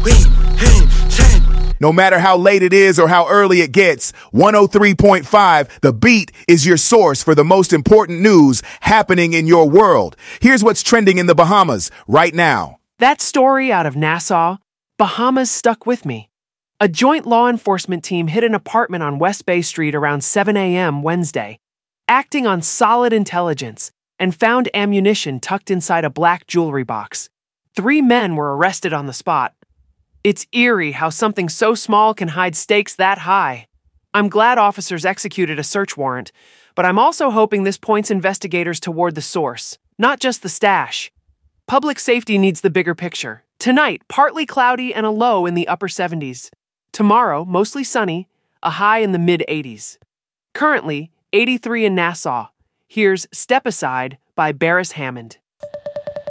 No matter how late it is or how early it gets, 103.5, The Beat is your source for the most important news happening in your world. Here's what's trending in the Bahamas right now. That story out of Nassau, Bahamas, stuck with me. A joint law enforcement team hit an apartment on West Bay Street around 7 a.m. Wednesday, acting on solid intelligence, and found ammunition tucked inside a black jewelry box. 3 men were arrested on the spot. It's eerie how something so small can hide stakes that high. I'm glad officers executed a search warrant, but I'm also hoping this points investigators toward the source, not just the stash. Public safety needs the bigger picture. Tonight, partly cloudy and a low in the upper 70s. Tomorrow, mostly sunny, a high in the mid-80s. Currently, 83 in Nassau. Here's Step Aside by Barris Hammond.